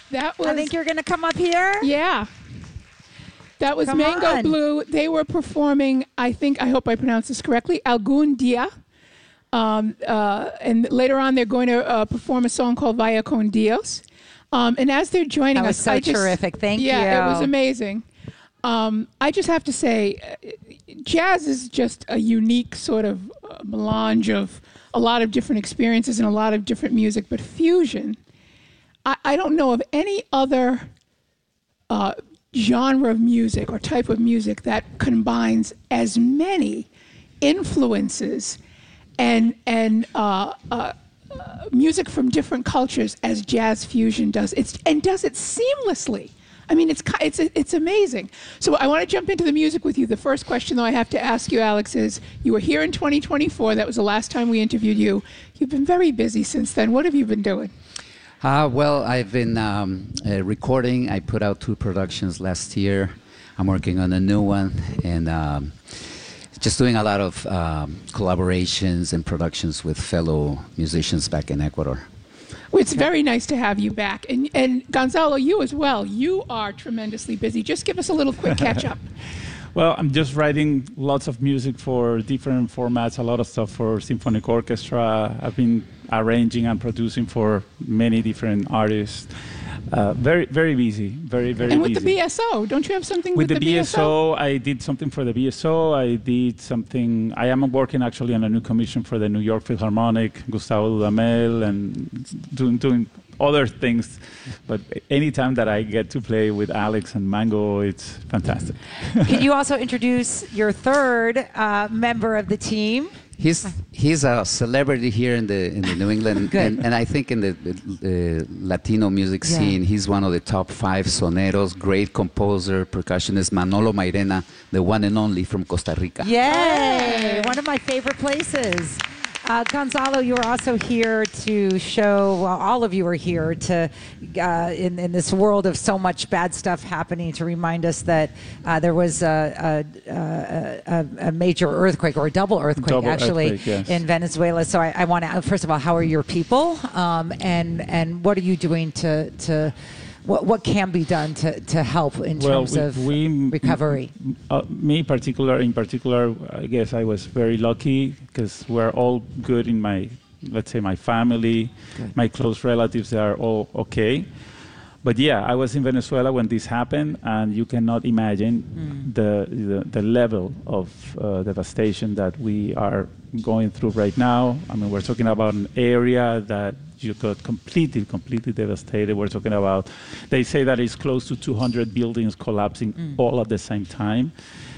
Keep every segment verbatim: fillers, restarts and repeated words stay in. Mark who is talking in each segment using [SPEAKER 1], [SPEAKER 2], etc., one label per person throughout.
[SPEAKER 1] That was.
[SPEAKER 2] I think you're going to come up here.
[SPEAKER 1] Yeah. That was
[SPEAKER 2] Come
[SPEAKER 1] Mango
[SPEAKER 2] on.
[SPEAKER 1] Blue. They were performing, I think, I hope I pronounced this correctly, Algún Día. Um, uh, and later on, they're going to uh, perform a song called Vaya con Dios. Um, and as they're joining
[SPEAKER 2] That was
[SPEAKER 1] us,
[SPEAKER 2] so
[SPEAKER 1] I just,
[SPEAKER 2] terrific. Thank
[SPEAKER 1] yeah,
[SPEAKER 2] you.
[SPEAKER 1] Yeah, it was amazing. Um, I just have to say, uh, jazz is just a unique sort of uh, melange of a lot of different experiences and a lot of different music. But fusion, I, I don't know of any other uh, genre of music or type of music that combines as many influences and and uh, uh, uh, music from different cultures as jazz fusion does. It's and does it seamlessly. I mean, it's it's it's amazing. So I want to jump into the music with you. The first question, though, I have to ask you, Alex, is you were here in twenty twenty-four. That was the last time we interviewed you. You've been very busy since then. What have you been doing?
[SPEAKER 3] Uh, well, I've been um, uh, recording. I put out two productions last year. I'm working on a new one, and um, just doing a lot of um, collaborations and productions with fellow musicians back in Ecuador.
[SPEAKER 1] Well, it's very nice to have you back. And, and Gonzalo, you as well. You are tremendously busy. Just give us a little quick catch-up.
[SPEAKER 4] Well, I'm just writing lots of music for different formats, a lot of stuff for symphonic orchestra. I've been arranging and producing for many different artists. Uh, very, very busy. Very, very busy.
[SPEAKER 1] And with the B S O, don't you have something with,
[SPEAKER 4] with
[SPEAKER 1] the,
[SPEAKER 4] the B S O? I did something for the B S O. I did something. I am working actually on a new commission for the New York Philharmonic, Gustavo Dudamel, and doing doing other things. But anytime that I get to play with Alex and Mango, it's fantastic.
[SPEAKER 2] Can you also introduce your third uh, member of the team?
[SPEAKER 3] He's he's a celebrity here in the in the New England and, and I think in the, the Latino music
[SPEAKER 2] Yeah.
[SPEAKER 3] scene. He's one of the top five soneros, great composer, percussionist, Manolo Mairena, the one and only from Costa Rica.
[SPEAKER 2] Yay! One of my favorite places. Uh, Gonzalo, you are also here to show, well, all of you are here to, uh, in, in this world of so much bad stuff happening, to remind us that uh, there was a, a, a, a major earthquake, or a double earthquake,
[SPEAKER 4] Double
[SPEAKER 2] actually,
[SPEAKER 4] earthquake, yes.
[SPEAKER 2] in Venezuela. So I, I want to, first of all, how are your people? Um, and, and what are you doing to, to what, what can be done to, to help in
[SPEAKER 4] Well,
[SPEAKER 2] terms
[SPEAKER 4] we-
[SPEAKER 2] of
[SPEAKER 4] we-
[SPEAKER 2] recovery?
[SPEAKER 4] Uh, me particular, in particular, I guess I was very lucky because we're all good in my, let's say, my family,
[SPEAKER 2] Good.
[SPEAKER 4] my close relatives. They are all okay. But yeah, I was in Venezuela when this happened, and you cannot imagine
[SPEAKER 2] Mm.
[SPEAKER 4] the, the the level of uh, devastation that we are going through right now. I mean, we're talking about an area that you got completely, completely devastated. We're talking about, they say that it's close to two hundred buildings collapsing
[SPEAKER 2] Mm.
[SPEAKER 4] all at the same time,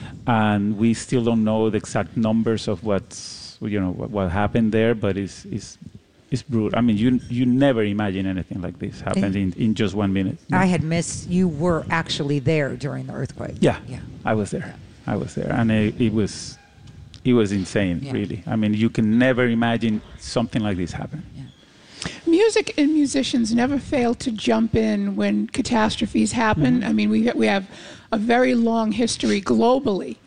[SPEAKER 4] and we still don't know the exact numbers of what's, you know, what, what happened there. But it's it's it's brutal. I mean, you you never imagine anything like this happened in, in just one minute.
[SPEAKER 2] I had missed, you were actually there during the earthquake.
[SPEAKER 4] Yeah,
[SPEAKER 2] Yeah.
[SPEAKER 4] I was there. I was there, and it, it was it was insane,
[SPEAKER 2] Yeah.
[SPEAKER 4] really. I mean, you can never imagine something like this happen.
[SPEAKER 1] Music and musicians never fail to jump in when catastrophes happen.
[SPEAKER 4] Mm-hmm.
[SPEAKER 1] I mean, we we have a very long history globally